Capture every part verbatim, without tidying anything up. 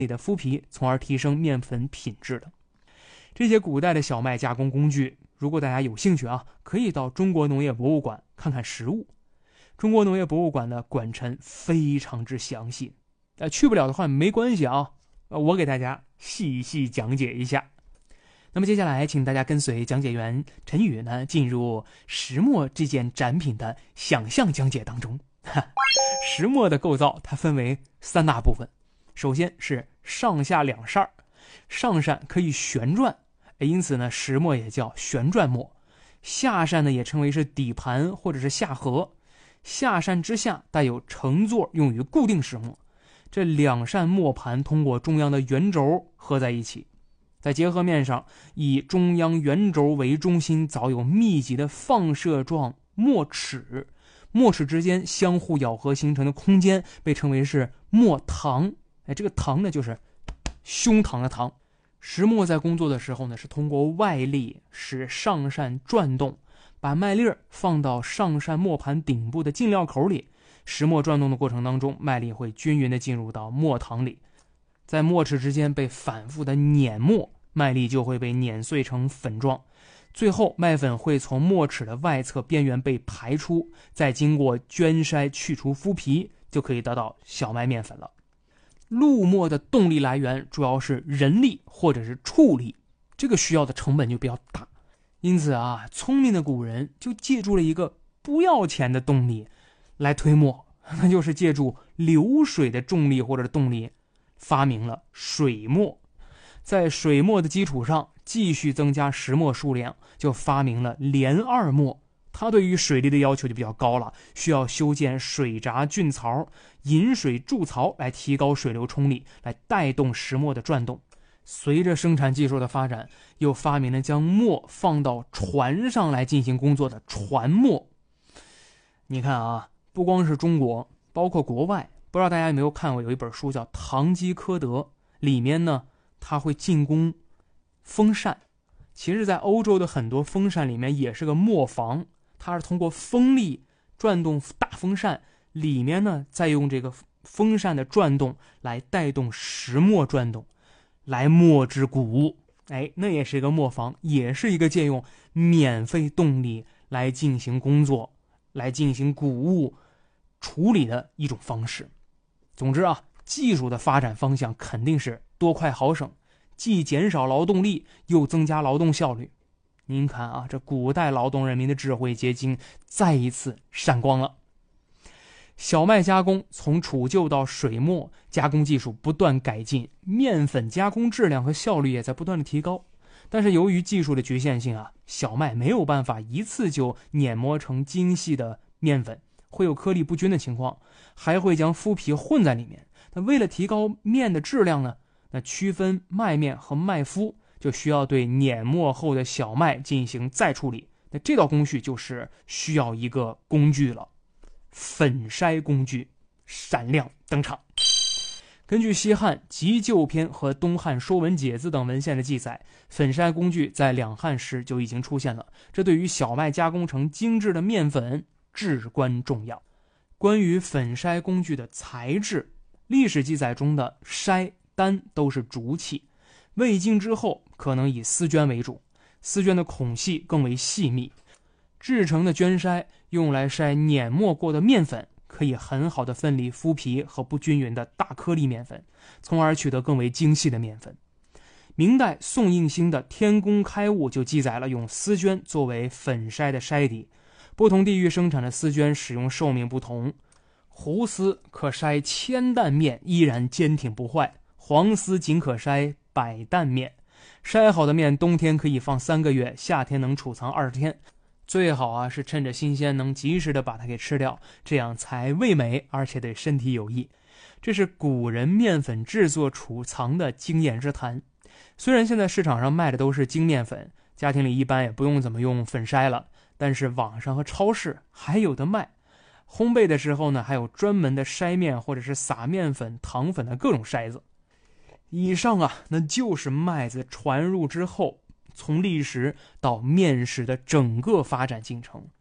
里的麸皮，从而提升面粉品质的。这些古代的小麦加工工具，如果大家有兴趣啊，可以到中国农业博物馆看看实物。中国农业博物馆的馆陈非常之详细，呃，去不了的话没关系啊，我给大家细细讲解一下。那么接下来，请大家跟随讲解员陈宇呢，进入石磨这件展品的想象讲解当中。石磨的构造它分为三大部分，首先是上下两扇，上扇可以旋转，因此呢，石磨也叫旋转磨。下扇呢也称为是底盘或者是下颌，下扇之下带有承座，用于固定石磨。这两扇磨盘通过中央的圆轴合在一起，在结合面上以中央圆轴为中心，凿有密集的放射状磨齿，磨齿之间相互咬合形成的空间被称为是磨膛。哎，这个膛呢就是胸膛的膛。石磨在工作的时候呢，是通过外力使上扇转动，把麦粒放到上扇磨盘顶部的进料口里。石磨转动的过程当中，麦粒会均匀地进入到磨膛里，在磨齿之间被反复的碾磨，麦粒就会被碾碎成粉状，最后麦粉会从磨齿的外侧边缘被排出，再经过捐筛去除麸皮，就可以得到小麦面粉了。陆磨的动力来源主要是人力或者是畜力，这个需要的成本就比较大，因此啊，聪明的古人就借助了一个不要钱的动力来推磨，那就是借助流水的重力或者动力，发明了水磨。在水磨的基础上继续增加石磨数量，就发明了连二磨。它对于水力的要求就比较高了，需要修建水闸菌槽、引水筑槽来提高水流冲力，来带动石磨的转动。随着生产技术的发展，又发明了将磨放到船上来进行工作的船磨。你看啊，不光是中国，包括国外，不知道大家有没有看过有一本书叫《堂吉诃德》，里面呢它会进攻风扇。其实在欧洲的很多风扇里面也是个磨房，它是通过风力转动大风扇，里面呢再用这个风扇的转动来带动石磨转动，来磨制谷物。哎，那也是一个磨房，也是一个借用免费动力来进行工作，来进行谷物处理的一种方式。总之啊，技术的发展方向肯定是多快好省，既减少劳动力又增加劳动效率。您看啊，这古代劳动人民的智慧结晶再一次闪光了。小麦加工从储臼到水磨，加工技术不断改进，面粉加工质量和效率也在不断的提高。但是由于技术的局限性啊，小麦没有办法一次就碾磨成精细的面粉，会有颗粒不均的情况，还会将麸皮混在里面。那为了提高面的质量呢，那区分麦面和麦麸就需要对碾磨后的小麦进行再处理。那这道工序就是需要一个工具了，粉筛工具闪亮登场。根据西汉急救篇和东汉说文解字等文献的记载，粉筛工具在两汉时就已经出现了，这对于小麦加工成精致的面粉至关重要。关于粉筛工具的材质，历史记载中的筛单都是竹器，未经之后可能以丝绢为主，丝绢的孔隙更为细密。制成的绢筛用来筛碾磨过的面粉，可以很好的分离麸皮和不均匀的大颗粒面粉，从而取得更为精细的面粉。明代宋应星的《天工开物》就记载了用丝绢作为粉筛的筛底，不同地域生产的丝绢使用寿命不同，胡丝可筛千担面依然坚挺不坏，黄丝仅可筛百担面。筛好的面冬天可以放三个月，夏天能储藏二十天。最好啊是趁着新鲜能及时的把它给吃掉，这样才味美而且对身体有益。这是古人面粉制作储藏的经验之谈。虽然现在市场上卖的都是精面粉，家庭里一般也不用怎么用粉筛了，但是网上和超市还有的卖。烘焙的时候呢，还有专门的筛面或者是撒面粉、糖粉的各种筛子。以上啊，那就是麦子传入之后，从砾石到面食的整个发展进程。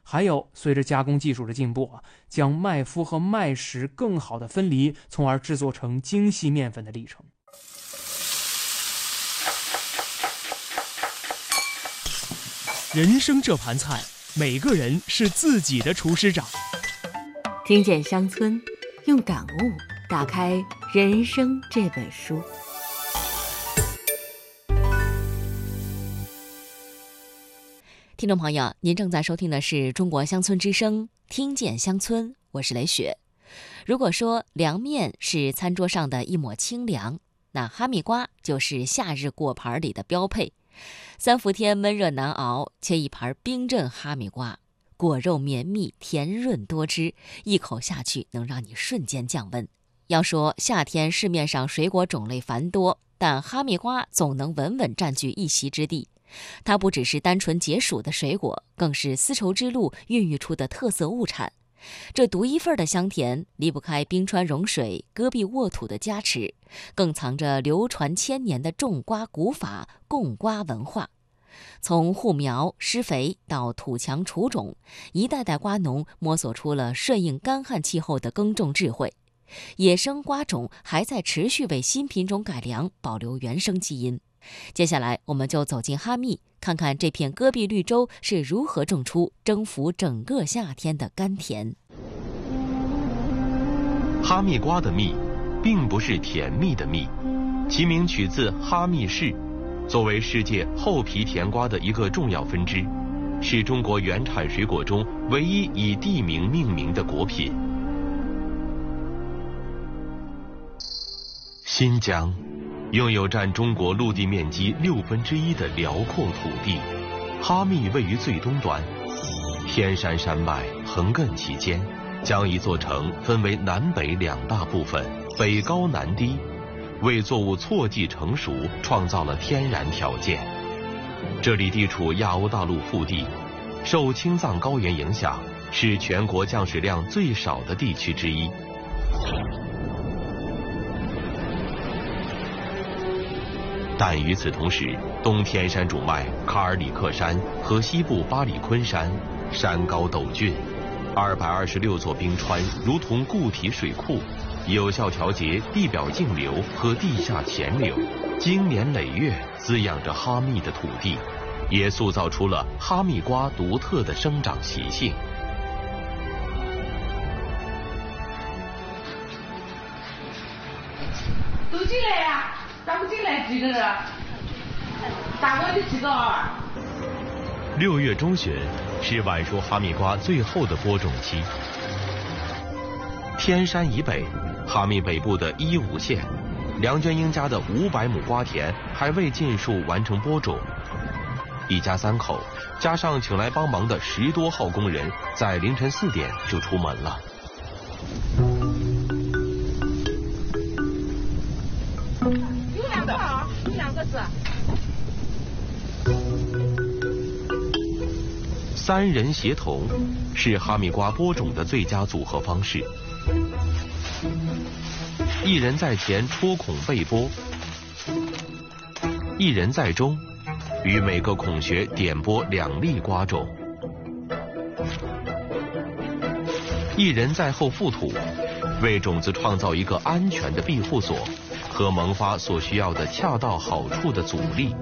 还有随着加工技术的进步啊，将麦麸和麦石更好的分离，从而制作成精细面粉的历程。 人生这盘菜，每个人是自己的厨师长。 听见乡村，用感悟打开人生这本书。 听众朋友，您正在收听的是中国乡村之声，听见乡村，我是雷雪。如果说凉面是餐桌上的一抹清凉，那哈密瓜就是夏日果盘里的标配。三伏天闷热难熬，切一盘冰镇哈密瓜，果肉绵密，甜润多汁，一口下去能让你瞬间降温。要说夏天市面上水果种类繁多，但哈密瓜总能稳稳占据一席之地。它不只是单纯解暑的水果，更是丝绸之路孕育出的特色物产。这独一份的香甜离不开冰川融水、戈壁沃土的加持，更藏着流传千年的种瓜古法——供瓜文化。从护苗、施肥到土墙除种，一代代瓜农摸索出了顺应干旱气候的耕种智慧。野生瓜种还在持续为新品种改良，保留原生基因。接下来我们就走进哈密，看看这片戈壁绿洲是如何种出征服整个夏天的甘甜。 哈密瓜的蜜并不是甜蜜的蜜，其名取自哈密市，作为世界厚皮甜瓜的一个重要分支，是中国原产水果中唯一以地名命名的果品。新疆拥有占中国陆地面积六分之一的辽阔土地，哈密位于最东端，天山山脉横亘其间，将一座城分为南北两大部分，北高南低，为作物错季成熟创造了天然条件。这里地处亚欧大陆腹地，受青藏高原影响，是全国降水量最少的地区之一。但与此同时，东天山主脉卡尔里克山和西部巴里昆山山高陡峻，二百二十六座冰川如同固体水库，有效调节地表径流和地下潜流，经年累月滋养着哈密的土地，也塑造出了哈密瓜独特的生长习性。 都进来呀！咱们进来几个人？大哥就几个啊？ 六月中旬是晚熟哈密瓜最后的播种期。天山以北，哈密北部的伊吾县，梁娟英家的五百亩瓜田还未尽数完成播种。一家三口加上请来帮忙的十多号工人，在凌晨四点就出门了。 有两个啊，有两个是。 三人协同是哈密瓜播种的最佳组合方式。一人在前戳孔备播，一人在中于每个孔穴点播两粒瓜种，一人在后覆土，为种子创造一个安全的庇护所和萌发所需要的恰到好处的阻力。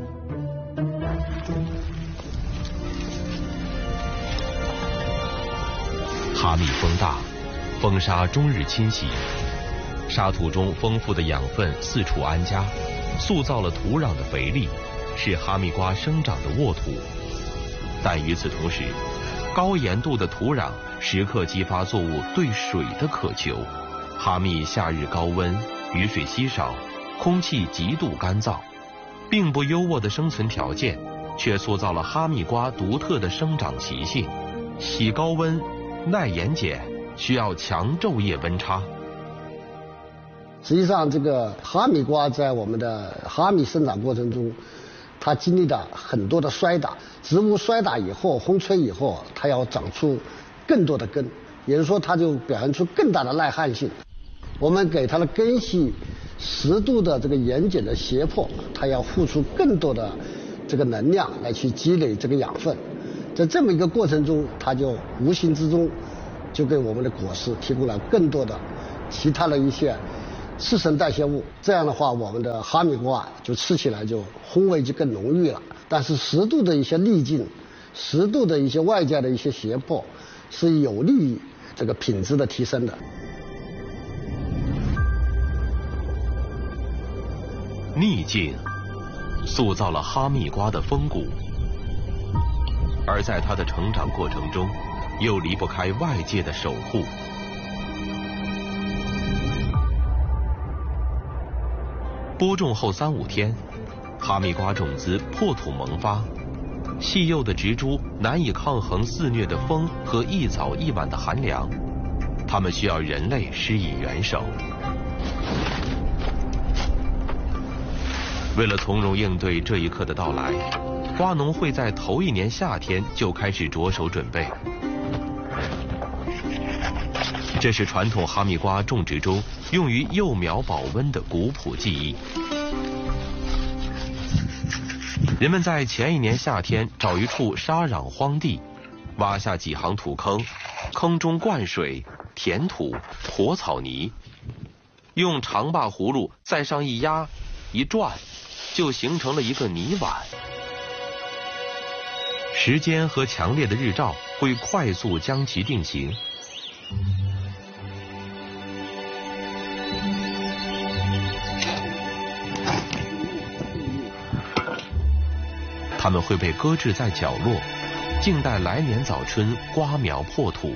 哈密风大，风沙终日侵袭，沙土中丰富的养分四处安家，塑造了土壤的肥力，是哈密瓜生长的沃土。但与此同时，高盐度的土壤时刻激发作物对水的渴求。哈密夏日高温，雨水稀少，空气极度干燥，并不优渥的生存条件，却塑造了哈密瓜独特的生长习性，喜高温，耐盐碱，需要强昼夜温差。 实际上，这个哈密瓜在我们的哈密生长过程中，它经历了很多的摔打。植物摔打以后，风吹以后，它要长出更多的根，也就是说，它就表现出更大的耐旱性。我们给它的根系适度的这个盐碱的胁迫，它要付出更多的这个能量来去积累这个养分。 在这么一个过程中，它就无形之中就给我们的果实提供了更多的其他的一些次生代谢物。这样的话，我们的哈密瓜就吃起来就风味就更浓郁了。但是适度的一些逆境，适度的一些外界的一些胁迫，是有利于这个品质的提升的。 逆境塑造了哈密瓜的风骨，而在它的成长过程中，又离不开外界的守护。播种后三五天，哈密瓜种子破土萌发，细幼的植株难以抗衡肆虐的风和一早一晚的寒凉，它们需要人类施以援手。为了从容应对这一刻的到来，瓜农会在头一年夏天就开始着手准备。这是传统哈密瓜种植中用于幼苗保温的古朴技艺。人们在前一年夏天找一处沙壤荒地，挖下几行土坑，坑中灌水、填土、和草泥，用长把葫芦再上一压一转，就形成了一个泥碗。时间和强烈的日照会快速将其定型。它们会被搁置在角落，静待来年早春瓜苗破土。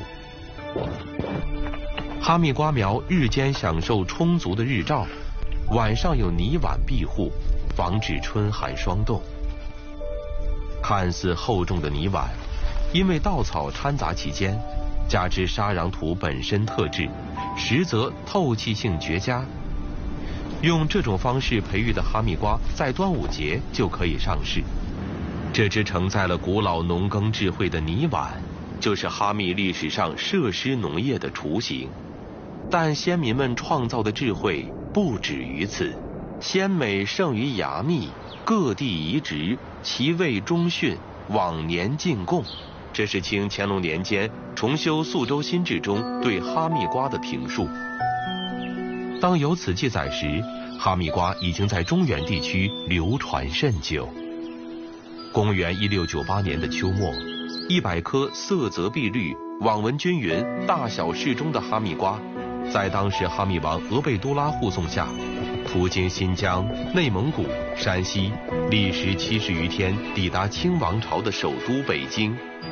哈密瓜苗日间享受充足的日照，晚上有泥碗庇护，防止春寒霜冻。看似厚重的泥碗，因为稻草掺杂其间，加之沙壤土本身特质，实则透气性绝佳。用这种方式培育的哈密瓜，在端午节就可以上市。这只承载了古老农耕智慧的泥碗，就是哈密历史上设施农业的雏形。但先民们创造的智慧不止于此，鲜美胜于雅密，各地移植，其味中逊，往年进贡。这是清乾隆年间重修《肃州新制》中对哈密瓜的评述。当有此记载时，哈密瓜已经在中原地区流传甚久。公元一六九八年的秋末，一百颗色泽碧绿、网纹均匀、大小适中的哈密瓜，在当时哈密王额贝都拉护送下，途经新疆、内蒙古、山西，历时七十余天，抵达清王朝的首都北京。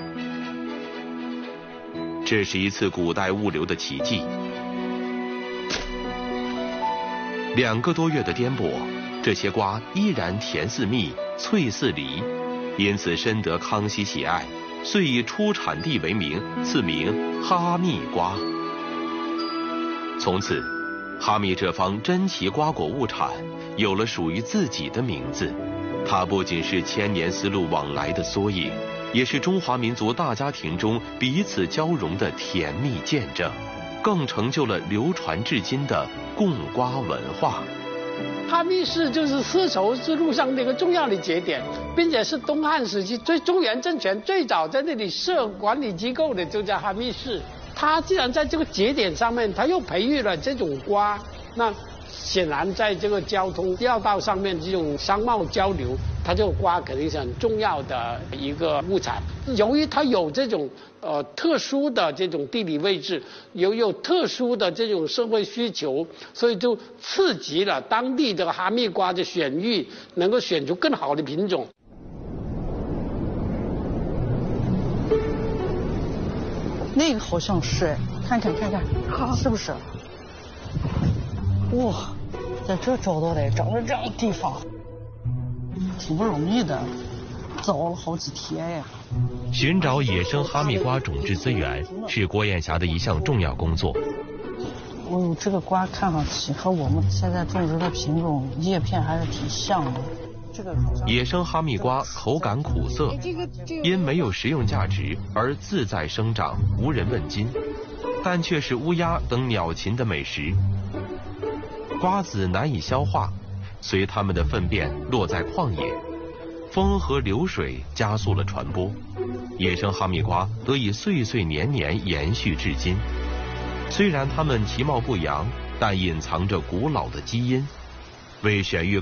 这是一次古代物流的奇迹。两个多月的颠簸，这些瓜依然甜似蜜，脆似梨，因此深得康熙喜爱，遂以出产地为名，赐名哈密瓜。从此，哈密这方珍奇瓜果物产有了属于自己的名字。它不仅是千年丝路往来的缩影，也是中华民族大家庭中彼此交融的甜蜜见证，更成就了流传至今的贡瓜文化。 哈密市就是丝绸之路上的一个重要的节点，并且是东汉时期最中原政权最早在那里设管理机构的就叫哈密市。它既然在这个节点上面，它又培育了这种瓜，那显然在这个交通要道上面这种商贸交流，它这个瓜肯定是很重要的一个物产。由于它有这种呃特殊的这种地理位置，有有特殊的这种社会需求，所以就刺激了当地的哈密瓜的选育，能够选出更好的品种。 那个好像是，看看看看，是不是？哇，在这找到的，找到这样的地方，挺不容易的，找了好几天呀。 寻找野生哈密瓜种质资源是郭艳霞的一项重要工作。 哦呦，这个瓜看上去和我们现在种植的品种叶片还是挺像的。 野生哈密瓜口感苦涩，因没有食用价值而自在生长，无人问津，但却是乌鸦等鸟禽的美食。瓜子难以消化，随它们的粪便落在旷野， 风和流水加速了传播，野生哈密瓜得以岁岁年年延续至今。虽然它们其貌不扬，但隐藏着古老的基因，为选育